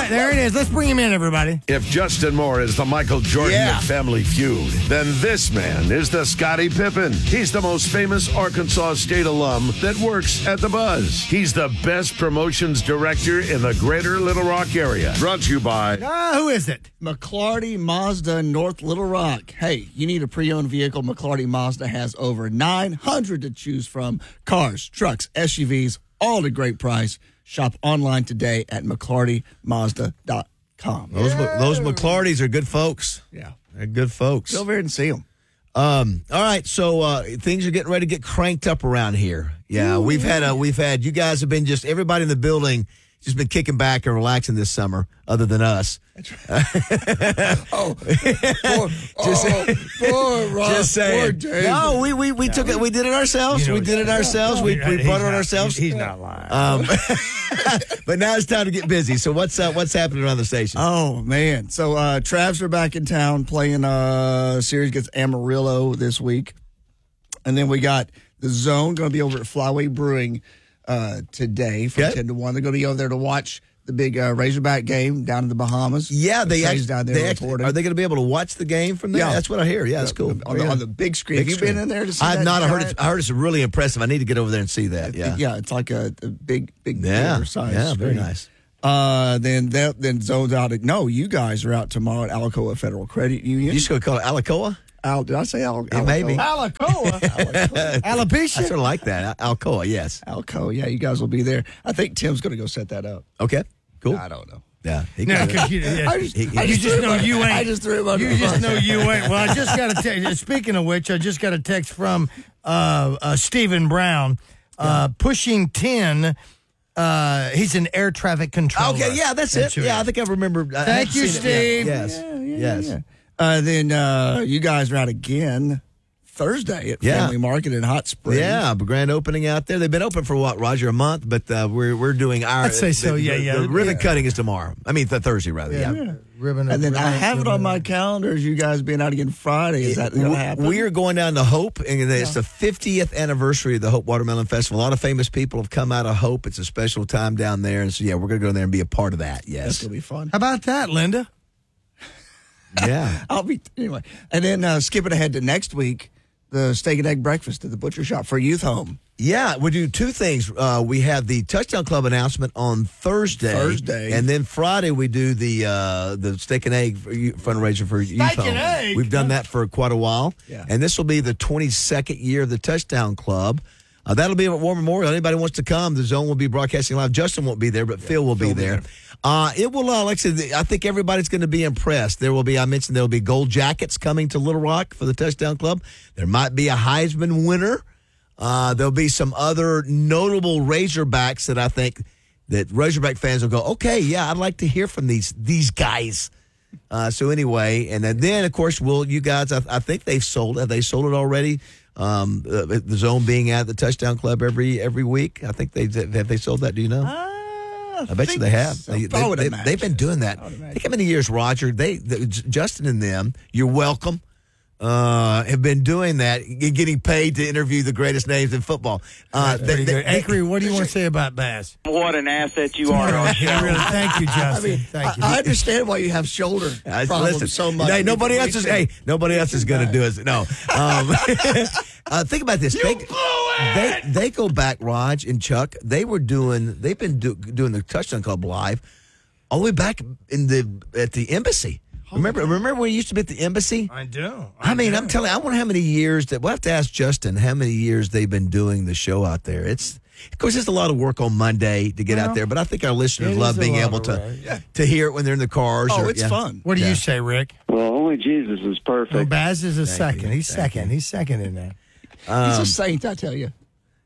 right, there it is. Let's bring him in, everybody. If Justin Moore is the Michael Jordan of Family Feud, then this man is the Scottie Pippen. He's the most famous Arkansas State alum that works at the Buzz. He's the best promotions director in the greater Little Rock area. Brought to you by... Who is it? McClarty Mazda, North Little Rock. Hey, you need a pre-owned vehicle? McClarty Mazda has over 900 to choose from. Cars, trucks, SUVs, all at a great price. Shop online today at McClartyMazda.com. Those McClartys are good folks. Yeah. They're good folks. Go over here and see them. All right, so things are getting ready to get cranked up around here. Yeah, we've had you guys have been just everybody in the building just been kicking back and relaxing this summer, other than us. That's right. Just saying. No, we took it. We did it ourselves. We did it ourselves. We brought it on ourselves. He's not lying. But now it's time to get busy. So what's happening around the station? Oh man! So Travs are back in town playing a series against Amarillo this week, and then we got the Zone going to be over at Flyway Brewing today from 10 to 1. They're going to be over there to watch the big Razorback game down in the Bahamas. Yeah, down there reporting. Are they going to be able to watch the game from there? Yeah. That's what I hear. Yeah, that's cool. On the big screen. Have you been in there to see that? I've not. I heard it's really impressive. I need to get over there and see that. Yeah, it's like a big size. Yeah, very nice. Then Zone's out. No, you guys are out tomorrow at Alcoa Federal Credit Union. You just going to call it Alacoa? Did I say Alcoa? Maybe. Alacoa. Alopecia. I sort of like that. Alcoa, yes. Alcoa, yeah, you guys will be there. I think Tim's going to go set that up. Okay, cool. I don't know. Yeah. I just know you ain't. I just threw him under You the just bus. know you ain't. Well, I just got a text. Speaking of which, I just got a text from Stephen Brown. Pushing 10. He's an air traffic controller. Okay, yeah, that's it. Yeah, I think I remember. Thank you, Steve. Yes. Yes. Then you guys are out again Thursday at Family Market in Hot Springs. Yeah, grand opening out there. They've been open for what, Roger, a month, but we're doing our. I'd say so. The ribbon cutting is tomorrow. I mean, Thursday rather. Yeah. Ribbon. And then I have it on my calendar as you guys being out again Friday. Is that going to happen? We are going down to Hope, and it's the 50th anniversary of the Hope Watermelon Festival. A lot of famous people have come out of Hope. It's a special time down there, and so we're going to go there and be a part of that. Yes, that's going to be fun. How about that, Linda? Yeah, I'll be anyway. And then skipping ahead to next week, the steak and egg breakfast at the butcher shop for Youth Home. Yeah, we do two things. We have the Touchdown Club announcement on Thursday, and then Friday we do the steak and egg fundraiser for Youth Home. Egg? We've done that for quite a while, and this will be the 22nd year of the Touchdown Club. That'll be at War Memorial. Anybody wants to come, the Zone will be broadcasting live. Justin won't be there, but Phil will be there. It will, like I said, I think everybody's going to be impressed. I mentioned there will be gold jackets coming to Little Rock for the Touchdown Club. There might be a Heisman winner. There'll be some other notable Razorbacks that I think that Razorback fans will go, okay, yeah, I'd like to hear from these guys. So anyway, and then of course, you guys, I think they've sold. Have they sold it already? The Zone being at the Touchdown Club every week. I think have they sold that? Do you know? I bet you they have. So. They've been doing that. Think how many years, Roger? Justin and them. You're welcome. Have been doing that, getting paid to interview the greatest names in football. Acri, what do you want to say about Bass? What an asset you are on show. Really, thank you, Justin. Thank you. I understand why you have shoulder problems so much. Hey, nobody else is going to do it. No. Think about this. They go back, Raj and Chuck. They've been doing the Touchdown Club live all the way back at the embassy. Remember when we used to be at the embassy? I do. I'm telling you, I wonder how many years we'll have to ask Justin how many years they've been doing the show out there. Of course, it's a lot of work on Monday to get out there, but I think our listeners love being able to hear it when they're in the cars. It's fun. What do you say, Rick? Well, only Jesus is perfect. Well, Baz is second. He's second. He's second in that. He's a saint, I tell you.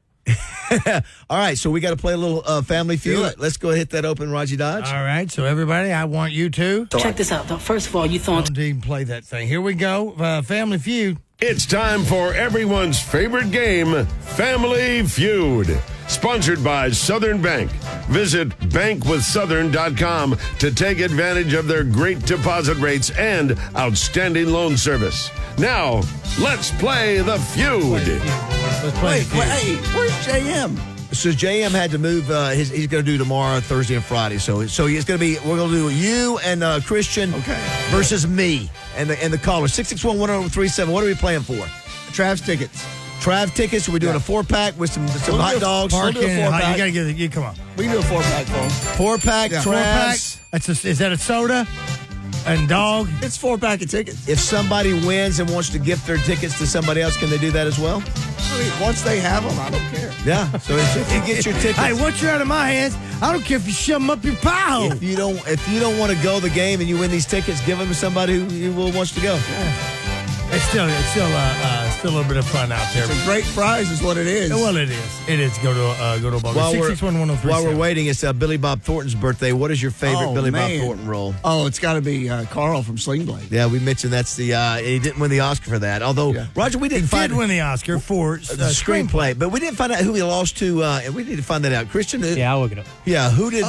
All right, so we got to play a little Family Feud. Let's go hit that open, Raji Dodge. All right, so everybody, I want you to check this out. Though. First of all, you thought don't even play that thing. Here we go, Family Feud. It's time for everyone's favorite game, Family Feud. Sponsored by Southern Bank. Visit bankwithsouthern.com to take advantage of their great deposit rates and outstanding loan service. Now, let's play the feud. Let's play the feud. Hey, where's JM? So JM had to move. He's going to do tomorrow, Thursday, and Friday. So it's going to be. We're going to do you and Christian versus me and the caller 661-1037. What are we playing for? Trav's tickets. Trav tickets. We're doing a 4-pack with some hot dogs. Parking. We'll do a 4-pack. You got to get it. Come on. We can do a 4-pack for him. 4-pack. Yeah. Trav's. Is that a soda and dog? It's 4-pack of tickets. If somebody wins and wants to gift their tickets to somebody else, can they do that as well? I mean, once they have them, I don't care. Yeah. So if you get your tickets. Hey, once you're out of my hands, I don't care if you shove them up your pie hole. If you don't want to go the game and you win these tickets, give them to somebody who wants to go. It's still a little bit of fun out there. It's a great prize, is what it is. Well, it is. It is. Go to a ball. While 661-1037. While we're waiting, it's Billy Bob Thornton's birthday. What is your favorite Billy Bob Thornton role? Oh, it's got to be Carl from Sling Blade. Yeah, we mentioned that's the. He didn't win the Oscar for that. Although Roger, we didn't did win the Oscar for screenplay, but we didn't find out who he lost to. And we need to find that out. Christian. Yeah, I'll look it up. Yeah, who did?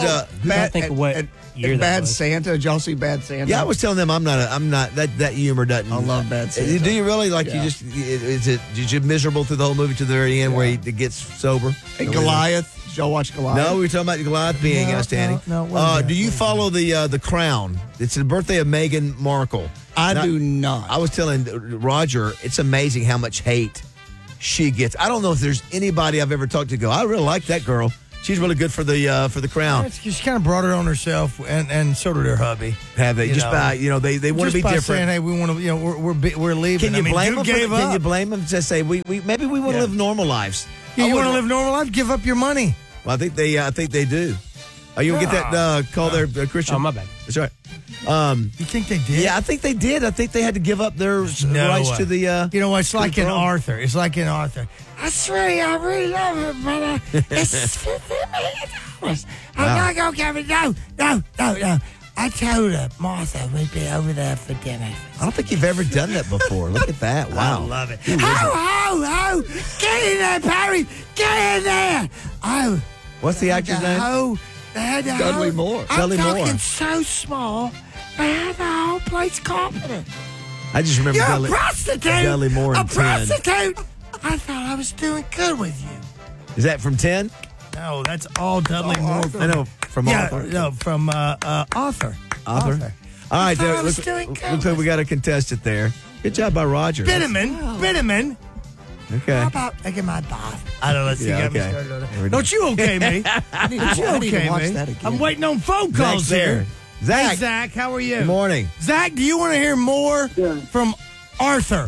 Bad Santa. Did y'all see Bad Santa? Yeah, I was telling them I'm not that humor doesn't. I love Bad Santa. Do you really like? Yeah. You just is you miserable through the whole movie to the very end where he gets sober? And Goliath. Did y'all watch Goliath? No, we were talking about Goliath being outstanding. No, do you follow the Crown? It's the birthday of Meghan Markle. I do not. I was telling Roger, it's amazing how much hate she gets. I don't know if there's anybody I've ever talked to go, I really like that girl. She's really good for the Crown. She's kind of brought it on herself, and so did her hubby. Have they they want to be different? Saying, hey, we want to, we're leaving. Can you blame them? Can you blame them to say maybe we want to live normal lives? Yeah, you want to live normal life? Give up your money. Well, I think they do. Are you gonna get that call there, Christian? Oh, my bad. That's right. You think they did? Yeah, I think they did. I think they had to give up their rights to the. You know what? It's like in Arthur. It's like in Arthur. I really love it, brother. It's $50 million. I'm not gonna give it. No. I told her, Martha, we'd be over there for dinner. I don't think you've ever done that before. Look at that. Wow. I love it. Ho! Get in there, Barry! Get in there! Oh. What's the actor's name? Dudley Moore. I'm Dudley talking Moore. so small, they had the whole place confident. I just remember You're a prostitute! Dudley Moore a in 10. prostitute! I thought I was doing good with you. Is that from 10? No, that's all Dudley Moore. I know, from Arthur. No, from Arthur. All right, I was looks doing good like we with got a contestant there. Good job by Roger. Bitterman. Okay. How about I get my bath? I don't know. Let's see. Yeah, Got me okay. started on that. Don't you okay me? Don't you okay watch me? that again. I'm waiting on phone calls Zach's there. here. Zach. Hey, Zach, how are you? Good morning. Zach, do you want to hear more from Arthur?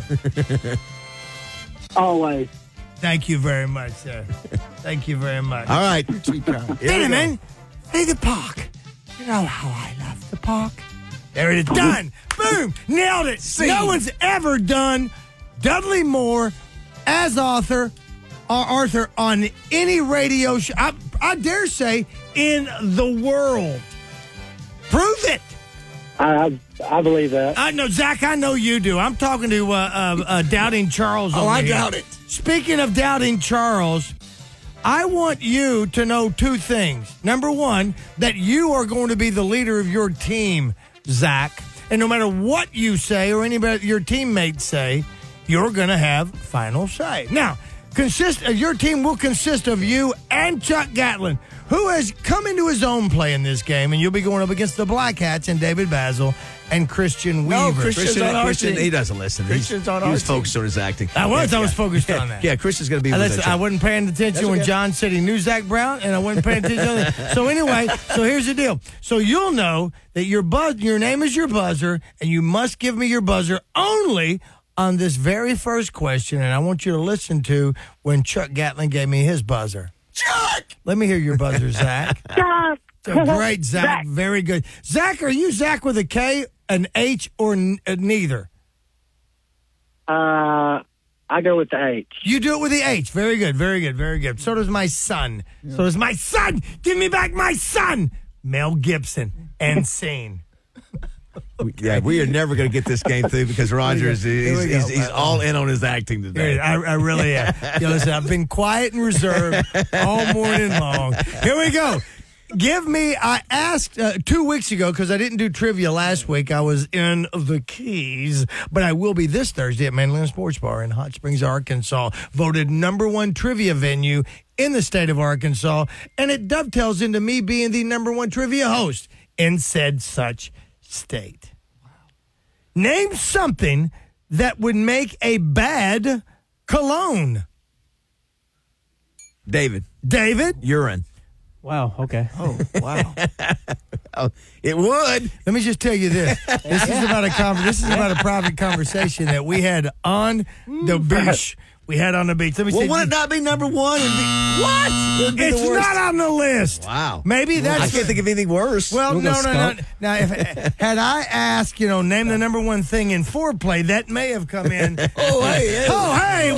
Always. Thank you very much, sir. Thank you very much. All right. Bitterman, see the park. You know how I love the park. There it is. Done. Boom. Nailed it. No one's ever done Dudley Moore as Arthur on any radio show. I dare say in the world. Prove it. I believe that. No, Zach, I know you do. I'm talking to Doubting Charles. Oh, over I here. doubt it. Speaking of Doubting Charles, I want you to know two things. Number one, that you are going to be the leader of your team, Zach. And no matter what you say or anybody your teammates say, you're going to have final say. Now, your team will consist of you and Chuck Gatlin, who has come into his own play in this game, and you'll be going up against the Black Hats and David Basil and Christian Weaver. No, Christian's on our team. He doesn't listen. Christian's on he our was team. focused on his acting. I was focused on that. Yeah, Christian's going to be with us. I wasn't paying attention when John said he knew Zach Brown, and I wasn't paying attention to that. So anyway, here's the deal. So you'll know that your name is your buzzer, and you must give me your buzzer only on this very first question, and I want you to listen to when Chuck Gatlin gave me his buzzer. Chuck! Let me hear your buzzer, Zach. Chuck! Great, Zach. Very good. Zach, are you Zach with a K, an H, or neither? I go with the H. You do it with the H. Very good, very good, very good. So does my son. Yeah. So does my son. Give me back my son. Mel Gibson. And scene. Yeah, we are never going to get this game through because Roger he's all in on his acting today. I really am. Listen, I've been quiet and reserved all morning long. Here we go. I asked 2 weeks ago, because I didn't do trivia last week. I was in the Keys, but I will be this Thursday at Mandolin Sports Bar in Hot Springs, Arkansas. Voted #1 trivia venue in the state of Arkansas, and it dovetails into me being the number one trivia host in said such state. Wow. Name something that would make a bad cologne. David. Urine. Wow, okay. Oh, wow. Oh, it would. Let me just tell you this. This is about a private conversation that we had on the beach. We had on the beach. Let me Well, say, would it not be number one? What? it's not on the list. Wow. Maybe that's. I can't think of anything worse. Well, We'll go no. skunk. Now, had I asked, name the number one thing in foreplay, that may have come in. Hey,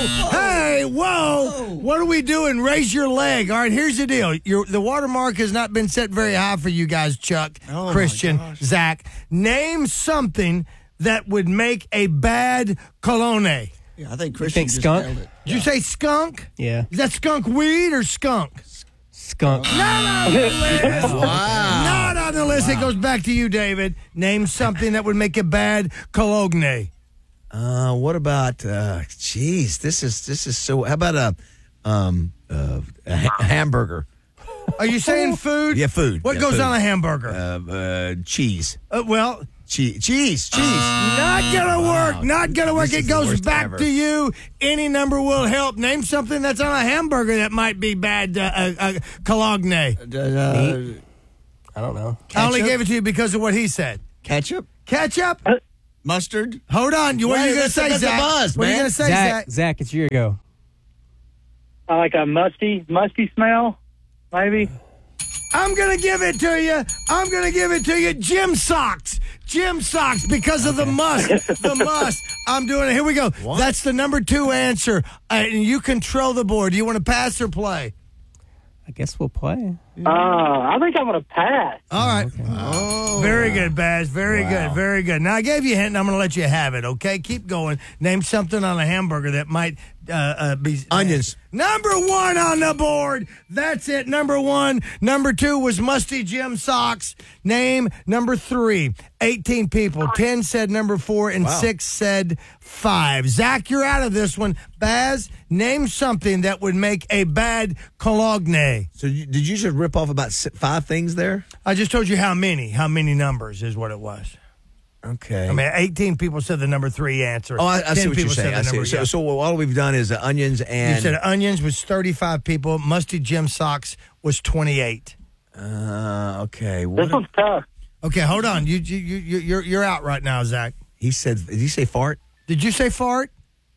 whoa. What are we doing? Raise your leg. All right, here's the deal. The watermark has not been set very high for you guys, Chuck, Christian, Zach. Name something that would make a bad cologne. Yeah, I think Christian think just skunk? nailed it. Did you say skunk? Yeah. Is that skunk weed or skunk? Skunk. Not on the list. Wow. Not on the list. It goes back to you, David. Name something that would make a bad cologne. What about? This is so. How about a hamburger? Are you saying food? Yeah, food. What Yeah, goes food. on a hamburger? Cheese. Well, Cheese. not gonna work. Not gonna work. This It is the goes worst back ever. to you. Any number will help. Name something that's on a hamburger that might be bad cologne. I don't know. I only Ketchup? gave it to you because of what he said. Ketchup? Ketchup? Mustard? Hold on. What are you gonna that's say, a Zach? buzz, What are you man. gonna say, Zach? Zach, it's your go. I like a musty smell, maybe. I'm going to give it to you. Gym socks. Because of the must. The must. I'm doing it. Here we go. That's the number 2 answer. And you control the board. Do you want to pass or play? I guess we'll play. I think I'm going to pass. All right. Very good, Baz. Very good. Now, I gave you a hint, and I'm going to let you have it, okay? Keep going. Name something on a hamburger that might be... Onions. Number 1 on the board. That's it. Number 1. Number 2 was musty gym socks. Name number 3. 18 people. 10 said number 4, and 6 said 5. Zach, you're out of this one. Baz, name something that would make a bad cologne. So did you just rip off about 5 things there? I just told you how many numbers is what it was. Okay. I mean, 18 people said the number 3 answer. Oh, I 10 see what you're people saying. said I the see. number, yeah. So all we've done is onions and... You said onions was 35 people. Musty gym socks was 28. Okay. This one's tough. Okay, hold on. You're out right now, Zach. He said, did he say fart? Did you say fart?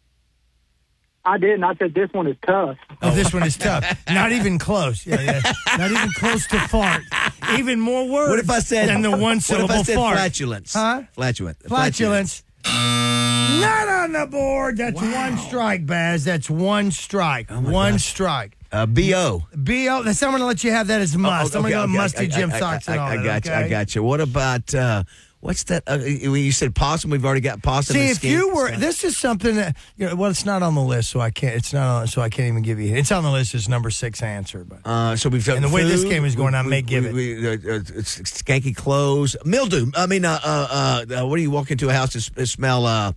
I didn't. I said this one is tough. Oh, this one is tough. Not even close. Yeah. Not even close to fart. Even more words What if I said... than the one syllable What if I said fart. flatulence? Huh? Flatulence. Not on the board. That's one strike, Baz. That's one strike. One strike. B.O. B.O. That's, I'm going to let you have that as must. I'm going to go musty gym I socks and all I that. got you. I got you. What about... what's that? When you said possum, we've already got possum. See, and if skink. you were, this is something that, well, it's not on the list, so I can't. It's not on, so I can't even give you. It's on the list as number 6 answer, but So we've done and the way this food, game is going, I may give it. It's skanky clothes, mildew. I mean, what do you walk into a house to smell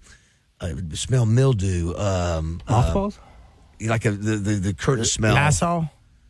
mildew? Mothballs? Like the curtain smell. Lysol?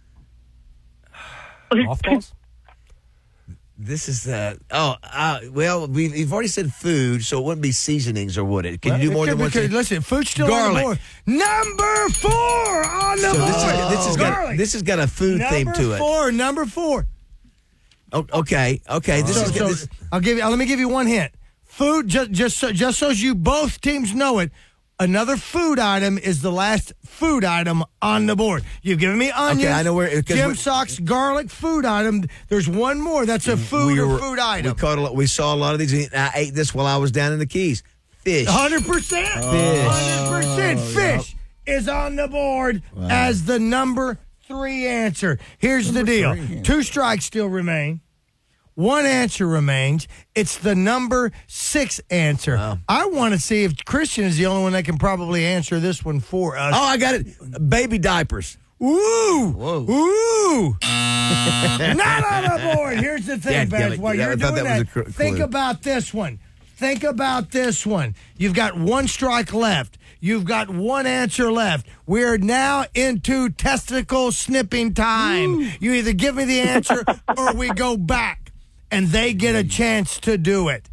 Mothballs? This is well, we've already said food, so it wouldn't be seasonings, or would it? Can you do more than one thing? Listen, food's still Garlic. on the board. Number 4 on the So board. Garlic. This has got a food theme to it. Number 4. Oh, okay. I'll give you. Let me give you one hint. Food, just so you both teams know it. Another food item is the last food item on the board. You've given me onions, Okay, I know where gym socks, garlic, food item. There's one more. That's a food item. We saw a lot of these. I ate this while I was down in the Keys. Fish. 100%. Fish. 100%. Fish is on the board as the number 3 answer. Here's the deal. 2 strikes still remain. 1 answer remains. It's the number 6 answer. Wow. I want to see if Christian is the only one that can probably answer this one for us. Oh, I got it. Baby diapers. Ooh. Whoa. Ooh. Not on the board. Here's the thing, Dadgummit. Baz. While Yeah, I you're thought doing that was that, a clue. think about this one. Think about this one. You've got one strike left. You've got one answer left. We're now into testicle snipping time. You either give me the answer or we go back, and they get a chance to do it.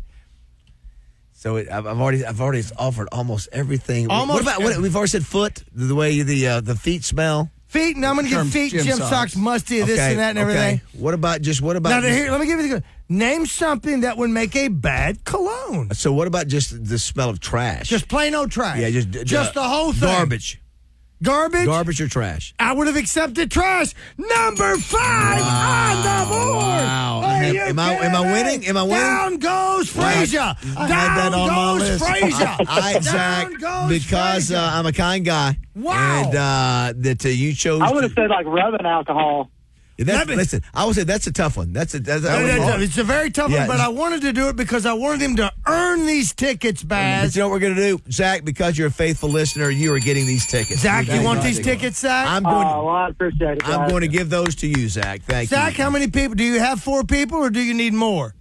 So I've already offered almost everything. Almost what about we've already said foot? The way the feet smell. Feet, and I'm going to get feet, gym socks, musty, this and that and everything. What about? Now, here, let me give you the name something that would make a bad cologne. So what about just the smell of trash? Just plain old trash. Yeah, just the whole thing. Garbage. Garbage or trash? I would have accepted trash. Number 5 on the board. Wow. Am I winning? Am I winning? Down goes Frazier. Down goes Frazier. Zach, because I'm a kind guy. Wow. And that you chose. I would have said like rubbing alcohol. Listen, I would say that's a tough one. It's a very tough one, but I wanted to do it because I wanted him to earn these tickets, Baz. But you know what we're going to do? Zach, because you're a faithful listener, you are getting these tickets. Zach, you want these tickets, Zach? I appreciate it, guys. I'm going to give those to you, Zach. Thank you. Zach, how many people? Do you have 4 people or do you need more?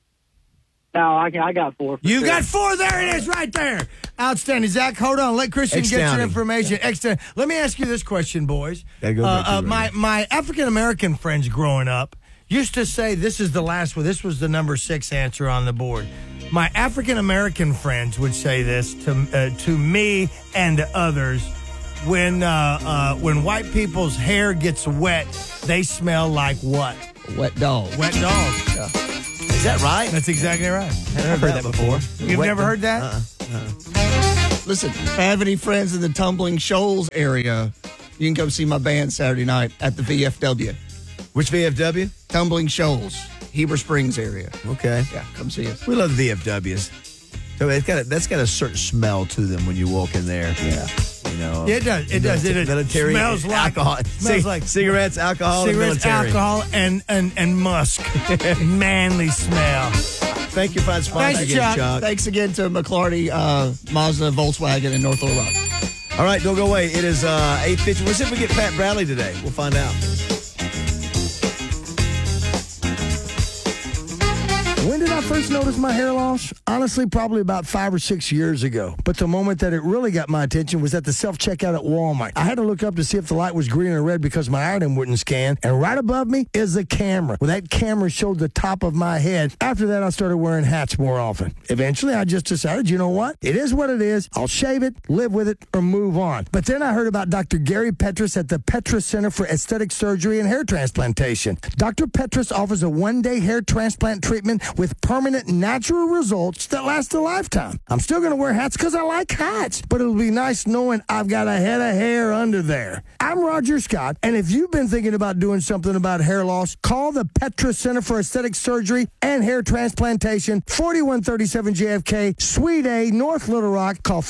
No, I got 4. You got 4. There it is right there. Outstanding. Zach, hold on. Let Christian get your information. Let me ask you this question, boys. My African-American friends growing up used to say this is the last one. This was the number 6 answer on the board. My African-American friends would say this to me and to others. When white people's hair gets wet, they smell like what? Wet dog. Wet dog. Yeah. Is that right? That's exactly right. I've heard that before. You've never heard that? Listen, if I have any friends in the Tumbling Shoals area, you can come see my band Saturday night at the VFW. Which VFW? Tumbling Shoals, Heber Springs area. Okay. Yeah, come see us. We love the VFWs. So that's got a certain smell to them when you walk in there. Yeah. You know, it does. It does. It military smells like alcohol. Smells like cigarettes, alcohol, cigarettes, and military. alcohol, and musk. Manly smell. Thank you for sponsoring again, Chuck. Thanks again to McClarty, Mazda, Volkswagen, and North Little Rock. All right, don't go away. It is 8:50. We'll see if we get Pat Bradley today. We'll find out. When did I first notice my hair loss? Honestly, probably about 5 or 6 years ago. But the moment that it really got my attention was at the self-checkout at Walmart. I had to look up to see if the light was green or red because my item wouldn't scan. And right above me is a camera. Well, that camera showed the top of my head. After that, I started wearing hats more often. Eventually, I just decided, you know what? It is what it is. I'll shave it, live with it, or move on. But then I heard about Dr. Gary Petrus at the Petrus Center for Aesthetic Surgery and Hair Transplantation. Dr. Petrus offers a one-day hair transplant treatment with permanent natural results that last a lifetime. I'm still going to wear hats because I like hats, but it'll be nice knowing I've got a head of hair under there. I'm Roger Scott, and if you've been thinking about doing something about hair loss, call the Petrus Center for Aesthetic Surgery and Hair Transplantation, 4137 JFK, Suite A, North Little Rock. Call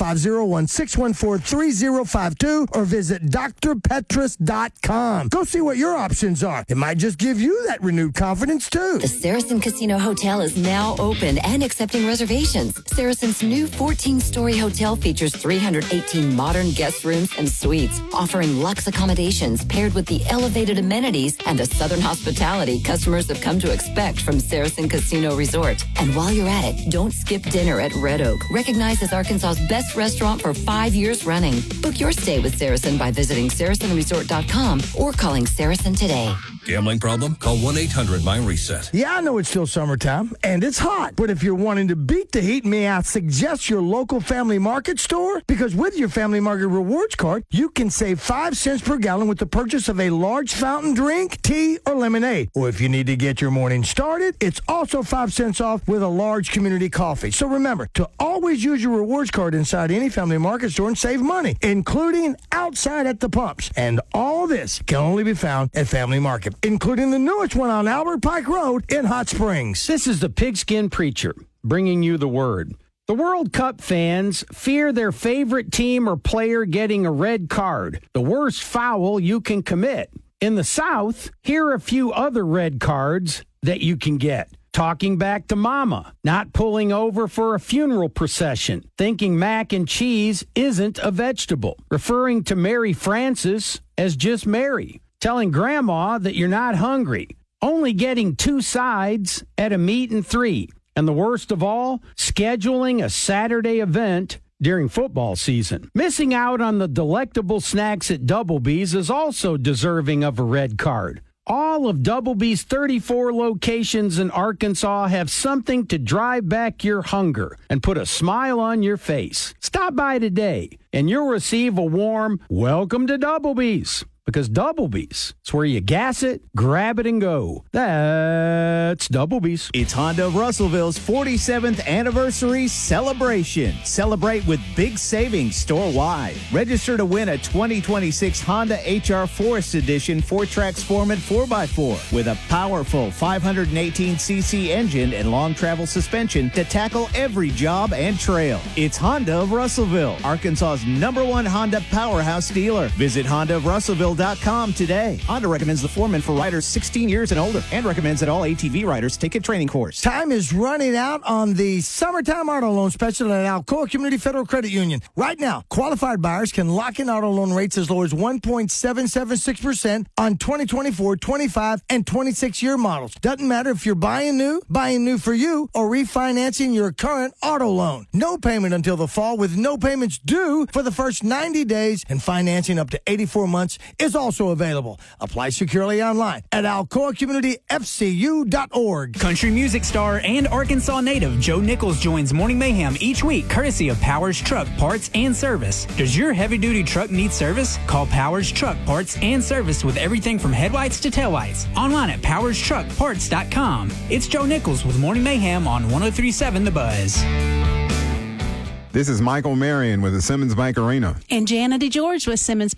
501-614-3052 or visit drpetrus.com. Go see what your options are. It might just give you that renewed confidence, too. The Saracen Casino Hotel is now open and accepting reservations. Saracen's new 14-story hotel features 318 modern guest rooms and suites, offering luxe accommodations paired with the elevated amenities and the southern hospitality customers have come to expect from Saracen Casino Resort. And while you're at it, don't skip dinner at Red Oak, recognized as Arkansas's best restaurant for 5 years running. Book your stay with Saracen by visiting SaracenResort.com or calling Saracen today. Gambling problem? Call 1-800-MY-RESET. Yeah, I know it's still summertime, and it's hot. But if you're wanting to beat the heat, may I suggest your local Family Market store? Because with your Family Market Rewards card, you can save 5 cents per gallon with the purchase of a large fountain drink, tea, or lemonade. Or if you need to get your morning started, it's also 5 cents off with a large community coffee. So remember to always use your rewards card inside any Family Market store and save money, including outside at the pumps. And all this can only be found at Family Market, including the newest one on Albert Pike Road in Hot Springs. This is the Pigskin Preacher, bringing you the word. The World Cup fans fear their favorite team or player getting a red card, the worst foul you can commit. In the South, here are a few other red cards that you can get. Talking back to mama, not pulling over for a funeral procession, thinking mac and cheese isn't a vegetable, referring to Mary Frances as just Mary, telling grandma that you're not hungry, only getting 2 sides at a meat and 3, And the worst of all, scheduling a Saturday event during football season. Missing out on the delectable snacks at Double B's is also deserving of a red card. All of Double B's 34 locations in Arkansas have something to drive back your hunger and put a smile on your face. Stop by today, and you'll receive a warm welcome to Double B's. Because Double B's, it's where you gas it, grab it, and go. That's Double B's. It's Honda of Russellville's 47th anniversary celebration. Celebrate with big savings store-wide. Register to win a 2026 Honda HR Forest Edition 4-Track Sportman 4x4 with a powerful 518cc engine and long travel suspension to tackle every job and trail. It's Honda of Russellville, Arkansas's #1 Honda powerhouse dealer. Visit HondaofRussellville.com today. Honda recommends the Foreman for riders 16 years and older and recommends that all ATV riders take a training course. Time is running out on the summertime auto loan special at Alcoa Community Federal Credit Union. Right now, qualified buyers can lock in auto loan rates as low as 1.776% on 2024, 25, and 26-year models. Doesn't matter if you're buying new for you, or refinancing your current auto loan. No payment until the fall with no payments due for the first 90 days, and financing up to 84 months is also available. Apply securely online at alcoacommunityfcu.org. Country music star and Arkansas native Joe Nichols joins Morning Mayhem each week courtesy of Powers Truck Parts and Service. Does your heavy-duty truck need service? Call Powers Truck Parts and Service with everything from headlights to taillights. Online at powerstruckparts.com. It's Joe Nichols with Morning Mayhem on 103.7 The Buzz. This is Michael Marion with the Simmons Bank Arena. And Jana DeGeorge with Simmons